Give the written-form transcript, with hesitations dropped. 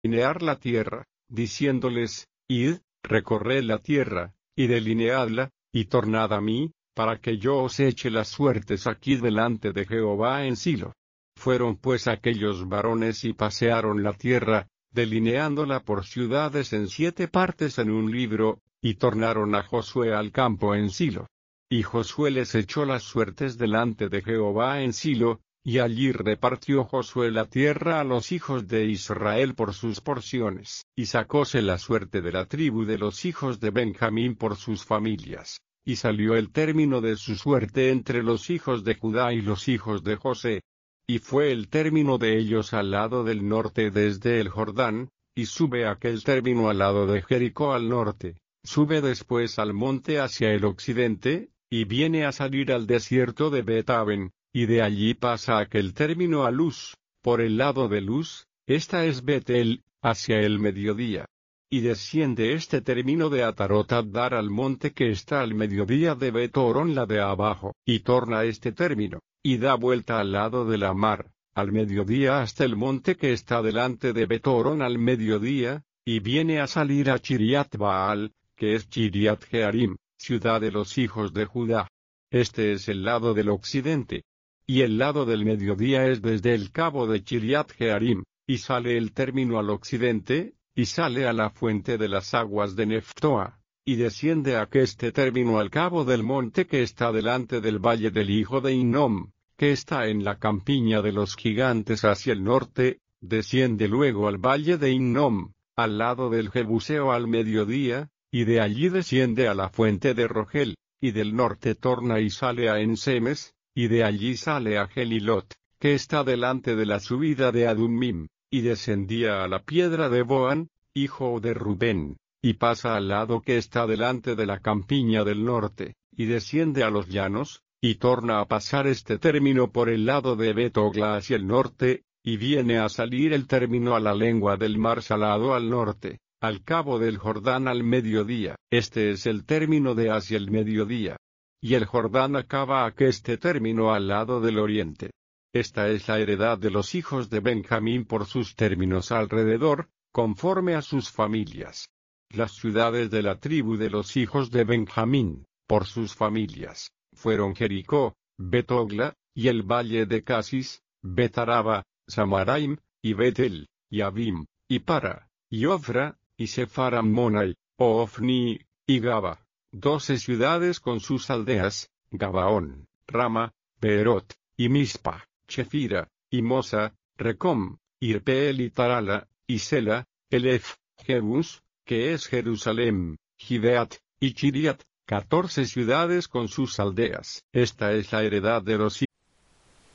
delinear la tierra, diciéndoles, id, recorred la tierra, y delineadla, y tornad a mí, para que yo os eche las suertes aquí delante de Jehová en Silo. Fueron pues aquellos varones y pasearon la tierra, delineándola por ciudades en 7 partes en un libro, y tornaron a Josué al campo en Silo. Y Josué les echó las suertes delante de Jehová en Silo, y allí repartió Josué la tierra a los hijos de Israel por sus porciones, y sacóse la suerte de la tribu de los hijos de Benjamín por sus familias, y salió el término de su suerte entre los hijos de Judá y los hijos de José. Y fue el término de ellos al lado del norte desde el Jordán, y sube aquel término al lado de Jericó al norte, sube después al monte hacia el occidente, y viene a salir al desierto de Bet-aven, y de allí pasa aquel término a Luz, por el lado de Luz, esta es Betel, hacia el mediodía. Y desciende este término de Atarot-Addar al monte que está al mediodía de Bet-Horon la de abajo, y torna este término, y da vuelta al lado de la mar, al mediodía hasta el monte que está delante de Bet-Horon al mediodía, y viene a salir a Chiriat-Baal, que es Chiriat-Jearim, ciudad de los hijos de Judá. Este es el lado del occidente. Y el lado del mediodía es desde el cabo de Chiriat-Jearim, y sale el término al occidente, y sale a la fuente de las aguas de Neftoa, y desciende a aqueste término al cabo del monte que está delante del valle del hijo de Hinnom, que está en la campiña de los gigantes hacia el norte, desciende luego al valle de Hinnom, al lado del Jebuseo al mediodía, y de allí desciende a la fuente de Rogel, y del norte torna y sale a Ensemes, y de allí sale a Gelilot, que está delante de la subida de Adummim, y descendía a la piedra de Boán, hijo de Rubén, y pasa al lado que está delante de la campiña del norte, y desciende a los llanos, y torna a pasar este término por el lado de Bet-Ogla hacia el norte, y viene a salir el término a la lengua del mar Salado al norte, al cabo del Jordán al mediodía. Este es el término de hacia el mediodía. Y el Jordán acaba aqueste término al lado del oriente. Esta es la heredad de los hijos de Benjamín por sus términos alrededor, conforme a sus familias. Las ciudades de la tribu de los hijos de Benjamín, por sus familias, fueron Jericó, Bet-Ogla, y el valle de Casis, Bet-Araba, Samaraim, y Betel, y Abim, y Para, y Ofra, y Sepharam-Monai, Ofni, y Gaba, 12 ciudades con sus aldeas, Gabaón, Rama, Beerot, y Mispa, Chefira, y Mosa, Recom, Irpeel y Tarala, y Sela, Elef, Jebus, que es Jerusalén, Gibeat, y Chiriat, 14 ciudades con sus aldeas. Esta es la heredad de los